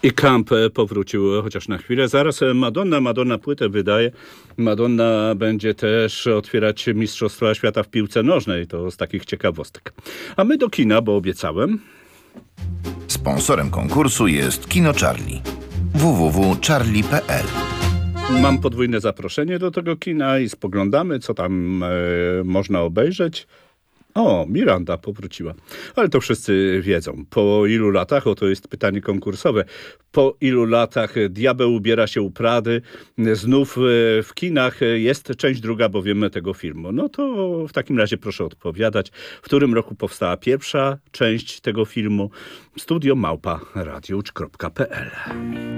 I Camp powrócił chociaż na chwilę. Zaraz Madonna płytę wydaje. Madonna będzie też otwierać Mistrzostwa Świata w piłce nożnej. To z takich ciekawostek. A my do kina, bo obiecałem. Sponsorem konkursu jest Kino Charlie. www.charlie.pl. Mam podwójne zaproszenie do tego kina i spoglądamy, co tam można obejrzeć. O, Miranda powróciła. Ale to wszyscy wiedzą. Po ilu latach, to jest pytanie konkursowe, po ilu latach Diabeł ubiera się u Prady, znów w kinach jest część druga, bo wiemy tego filmu. No to w takim razie proszę odpowiadać, w którym roku powstała pierwsza część tego filmu. Studio @radiowatch.pl